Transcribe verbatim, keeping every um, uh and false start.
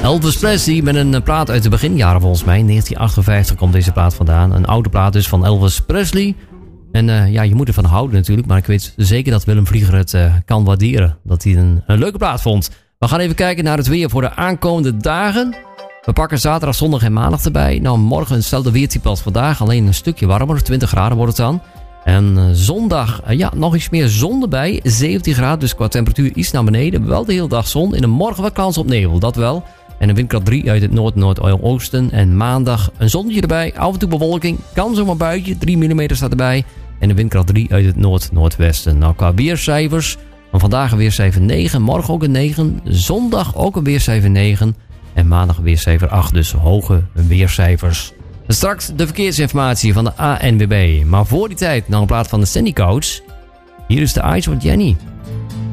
Elvis Presley met een plaat uit de beginjaren volgens mij. negentien achtenvijftig komt deze plaat vandaan. Een oude plaat dus van Elvis Presley. En uh, ja, je moet ervan houden natuurlijk. Maar ik weet zeker dat Willem Vlieger het uh, kan waarderen. Dat hij een, een leuke plaat vond. We gaan even kijken naar het weer voor de aankomende dagen. We pakken zaterdag, zondag en maandag erbij. Nou, morgen hetzelfde weertype als vandaag. Alleen een stukje warmer. twintig graden wordt het dan. En uh, zondag, uh, ja, nog iets meer zon erbij. zeventien graden, dus qua temperatuur iets naar beneden. Wel de hele dag zon. In de morgen wat kans op nevel, dat wel. En een windkracht drie uit het noord-noordoosten. En maandag een zonnetje erbij. Af en toe bewolking. Kan zomaar buitje. drie millimeter staat erbij. En een windkracht drie uit het noord-noordwesten. Nou, qua weercijfers. Van vandaag een weercijfer negen. Morgen ook een negen. Zondag ook een weercijfer negen. En maandag een weercijfer acht. Dus hoge weercijfers. En straks de verkeersinformatie van de A N W B. Maar voor die tijd nog een plaat van de Sandy Coach. Hier is de Eyes of Jenny.